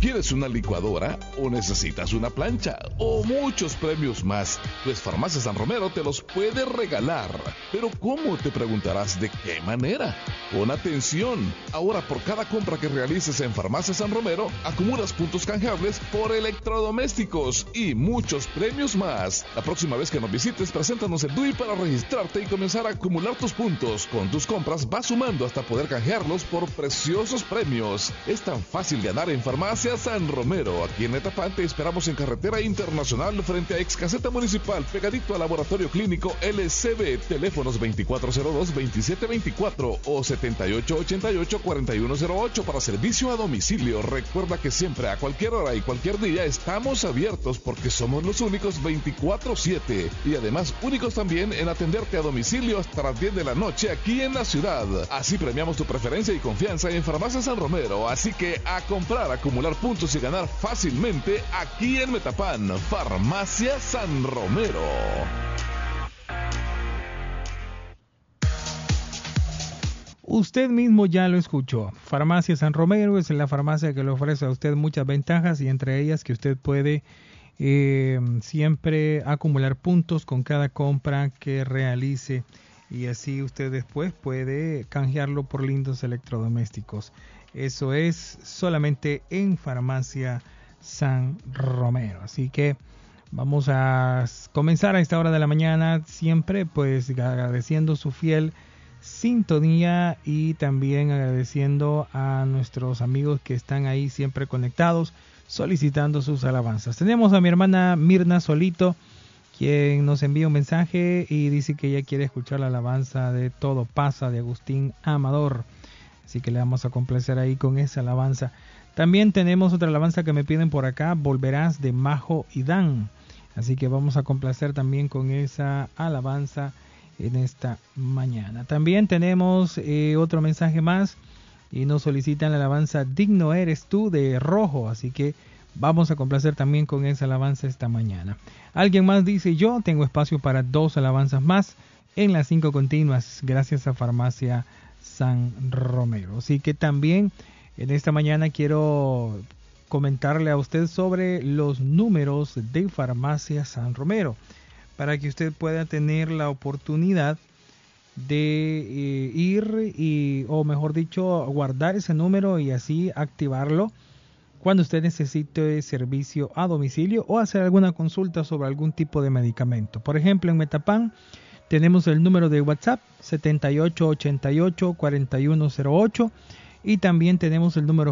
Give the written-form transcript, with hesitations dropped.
¿Quieres una licuadora o necesitas una plancha o muchos premios más? Pues Farmacia San Romero te los puede regalar. Pero ¿cómo? Te preguntarás, ¿de qué manera? Pon atención. Ahora por cada compra que realices en Farmacia San Romero, acumulas puntos canjeables por electrodomésticos y muchos premios más. La próxima vez que nos visites, preséntanos el DUI para registrarte y comenzar a acumular tus puntos. Con tus compras vas sumando hasta poder canjearlos por preciosos premios. Es tan fácil ganar en Farmacia San Romero. Aquí en Metapán te esperamos en Carretera Internacional frente a Ex Caseta Municipal, pegadito al Laboratorio Clínico LCB. Teléfonos 2402-2724 o 7888-4108 para servicio a domicilio. Recuerda que siempre, a cualquier hora y cualquier día, estamos abiertos porque somos los únicos 24/7 y además únicos también en atenderte a domicilio hasta las 10 de la noche aquí en la ciudad. Así premiamos tu preferencia y confianza en Farmacia San Romero. Así que a comprar, acumular puntos y ganar fácilmente aquí en Metapán. Farmacia San Romero. Usted mismo ya lo escuchó. Farmacia San Romero es la farmacia que le ofrece a usted muchas ventajas y entre ellas que usted puede siempre acumular puntos con cada compra que realice y así usted después puede canjearlo por lindos electrodomésticos. Eso es solamente en Farmacia San Romero. Así que vamos a comenzar a esta hora de la mañana siempre pues agradeciendo su fiel sintonía y también agradeciendo a nuestros amigos que están ahí siempre conectados solicitando sus alabanzas. Tenemos a mi hermana Mirna Solito, quien nos envía un mensaje y dice que ella quiere escuchar la alabanza de Todo Pasa de Agustín Amador. Así que le vamos a complacer ahí con esa alabanza. También tenemos otra alabanza que me piden por acá, Volverás de Majo y Dan. Así que vamos a complacer también con esa alabanza en esta mañana. También tenemos otro mensaje más y nos solicitan la alabanza Digno Eres Tú de Rojo. Así que vamos a complacer también con esa alabanza esta mañana. Alguien más dice, yo tengo espacio para 2 alabanzas más en las 5 continuas, gracias a Farmacia San Romero. Así que también en esta mañana quiero comentarle a usted sobre los números de Farmacia San Romero, para que usted pueda tener la oportunidad de ir o mejor dicho, guardar ese número y así activarlo cuando usted necesite servicio a domicilio o hacer alguna consulta sobre algún tipo de medicamento. Por ejemplo, en Metapán tenemos el número de WhatsApp 7888-4108 y también tenemos el número